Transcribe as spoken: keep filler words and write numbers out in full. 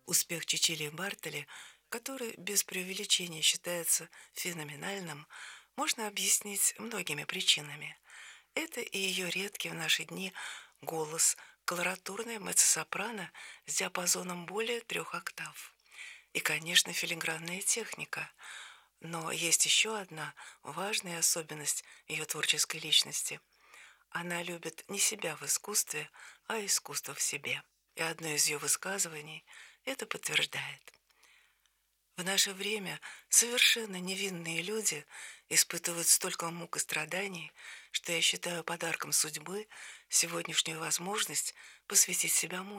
Успех Чичилии Бартоли, который без преувеличения считается феноменальным, можно объяснить многими причинами. Это и ее редкий в наши дни голос, колоратурная меццо-сопрано с диапазоном более трех октав. И, конечно, филигранная техника. Но есть еще одна важная особенность ее творческой личности. Она любит не себя в искусстве, а искусство в себе. И одно из ее высказываний это подтверждает. В наше время совершенно невинные люди испытывают столько мук и страданий, что я считаю подарком судьбы сегодняшнюю возможность посвятить себя музыке.